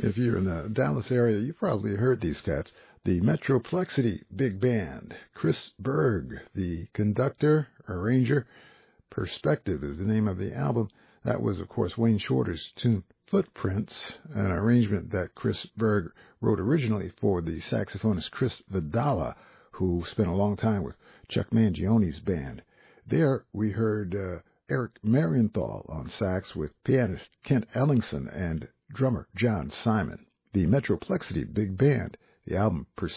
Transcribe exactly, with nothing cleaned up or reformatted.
If you're in the Dallas area, you probably heard these cats. The Metroplexity Big Band, Chris Berg, the conductor, arranger. Perspective is the name of the album. That was, of course, Wayne Shorter's tune Footprints, an arrangement that Chris Berg wrote originally for the saxophonist Chris Vidala, who spent a long time with Chuck Mangione's band. There we heard uh, Eric Marienthal on sax with pianist Kent Ellingson and drummer John Simon. The Metroplexity Big Band, the album Perspective.